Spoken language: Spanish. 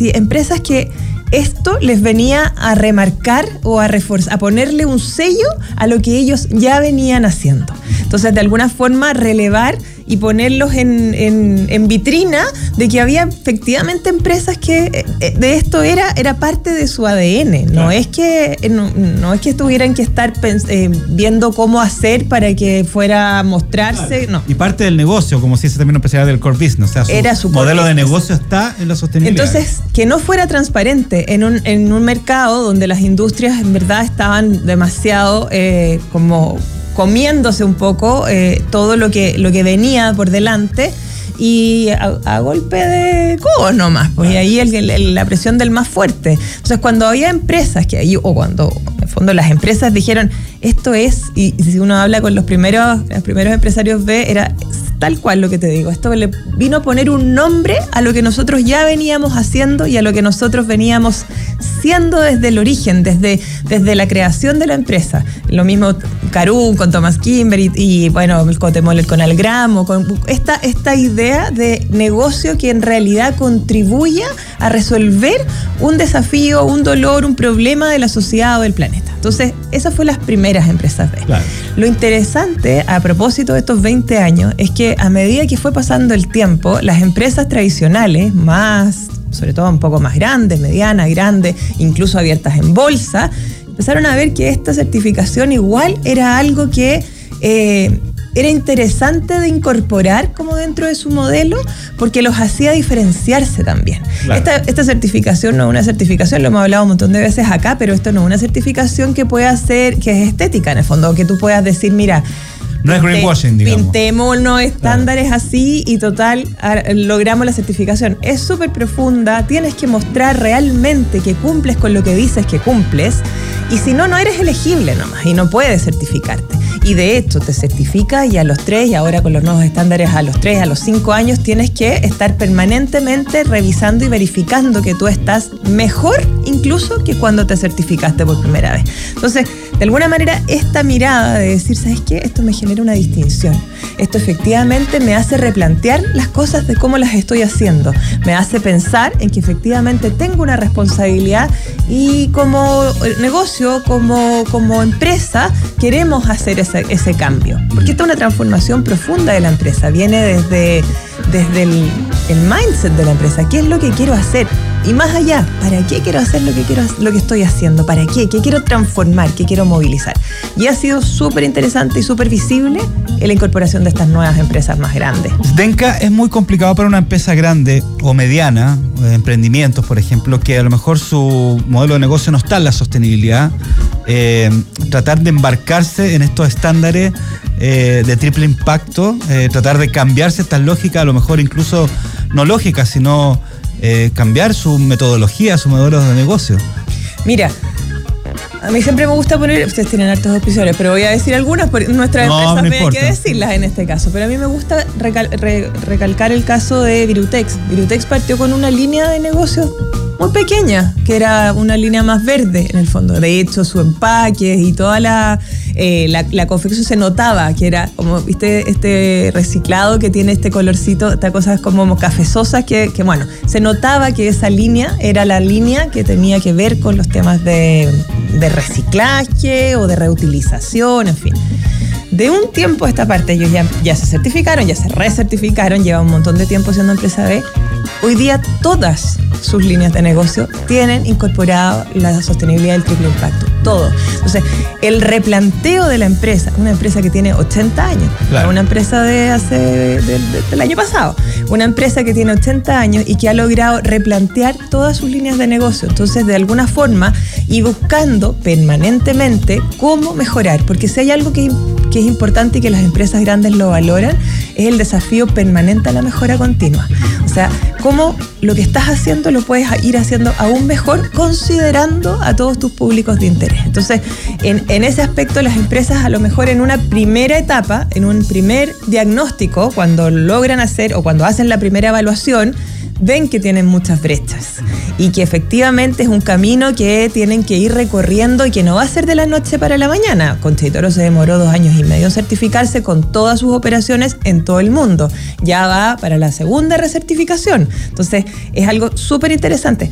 así, empresas que esto les venía a remarcar o a reforzar, a ponerle un sello a lo que ellos ya venían haciendo. Entonces, de alguna forma, relevar y ponerlos en vitrina de que había efectivamente empresas que de esto era parte de su ADN. Claro. No es que tuvieran que estar viendo cómo hacer para que fuera a mostrarse. Claro. No. Y parte del negocio, como si ese también empezara del core business. O sea, era su modelo de negocio está en la sostenibilidad. Entonces, que no fuera transparente en un mercado donde las industrias en verdad estaban demasiado como comiéndose un poco todo lo que venía por delante y a golpe de codos nomás, pues, y ahí la presión del más fuerte. Entonces, cuando había empresas cuando en el fondo las empresas dijeron esto es, y si uno habla con los primeros empresarios era tal cual lo que te digo, esto le vino a poner un nombre a lo que nosotros ya veníamos haciendo y a lo que nosotros veníamos siendo desde el origen, desde la creación de la empresa. Lo mismo Carum con Thomas Kimber y bueno, el Cotemoller con Algramo, con esta idea de negocio que en realidad contribuya a resolver un desafío, un dolor, un problema de la sociedad o del planeta. Entonces, esas fueron las primeras empresas B. Claro. Lo interesante, a propósito de estos 20 años, es que a medida que fue pasando el tiempo, las empresas tradicionales, sobre todo un poco más grandes, medianas, grandes, incluso abiertas en bolsa, empezaron a ver que esta certificación igual era algo que era interesante de incorporar como dentro de su modelo, porque los hacía diferenciarse también. Claro. Esta certificación no es una certificación, lo hemos hablado un montón de veces acá, pero esto no es una certificación que pueda ser, que es estética en el fondo, que tú puedas decir, mira, no es greenwashing, digamos. Pintemos unos estándares así y total, logramos la certificación. Es súper profunda, tienes que mostrar realmente que cumples con lo que dices que cumples, y si no eres elegible nomás y no puedes certificarte. Y de hecho te certifica y a los 3, y ahora con los nuevos estándares a los 3, a los 5 años tienes que estar permanentemente revisando y verificando que tú estás mejor incluso que cuando te certificaste por primera vez. Entonces, de alguna manera, esta mirada de decir, ¿sabes qué? Esto me genera una distinción. Esto efectivamente me hace replantear las cosas de cómo las estoy haciendo. Me hace pensar en que efectivamente tengo una responsabilidad y como negocio, como empresa, queremos hacer ese cambio. Porque esta es una transformación profunda de la empresa. Viene desde el mindset de la empresa. ¿Qué es lo que quiero hacer? Y más allá, ¿para qué quiero hacer lo que estoy haciendo? ¿Para qué? ¿Qué quiero transformar? ¿Qué quiero movilizar? Y ha sido súper interesante y súper visible en la incorporación de estas nuevas empresas más grandes. Zdenka, es muy complicado para una empresa grande o mediana, emprendimientos, por ejemplo, que a lo mejor su modelo de negocio no está en la sostenibilidad, tratar de embarcarse en estos estándares de triple impacto, tratar de cambiarse estas lógicas, a lo mejor incluso no lógicas, sino cambiar su metodología, su modelo de negocio. Mira, a mí siempre me gusta poner, ustedes tienen hartos auspiciadores, pero voy a decir algunas, porque nuestras empresas me hay que decirlas en este caso, pero a mí me gusta recalcar el caso de Virutex. Virutex partió con una línea de negocios muy pequeña, que era una línea más verde en el fondo. De hecho, su empaque y toda la confección se notaba que era como, viste, este reciclado que tiene este colorcito, esta cosa como cafezosa, que bueno, se notaba que esa línea era la línea que tenía que ver con los temas de reciclaje o de reutilización, en fin. De un tiempo a esta parte ellos ya se certificaron, ya se recertificaron, llevan un montón de tiempo siendo empresa B. Hoy día todas sus líneas de negocio tienen incorporado la sostenibilidad del triple impacto, todo. Entonces, el replanteo de la empresa, una empresa que tiene 80 años, claro, una empresa del año pasado, una empresa que tiene 80 años y que ha logrado replantear todas sus líneas de negocio. Entonces, de alguna forma, y buscando permanentemente cómo mejorar, porque si hay algo que es importante y que las empresas grandes lo valoran, es el desafío permanente a la mejora continua. O sea, cómo lo que estás haciendo lo puedes ir haciendo aún mejor considerando a todos tus públicos de interés. Entonces, en ese aspecto, las empresas a lo mejor en una primera etapa, en un primer diagnóstico, cuando logran hacer o cuando hacen la primera evaluación, ven que tienen muchas brechas y que efectivamente es un camino que tienen que ir recorriendo y que no va a ser de la noche para la mañana. Concha y Toro se demoró 2 años y medio en certificarse con todas sus operaciones en todo el mundo. Ya va para la segunda recertificación. Entonces, es algo súper interesante.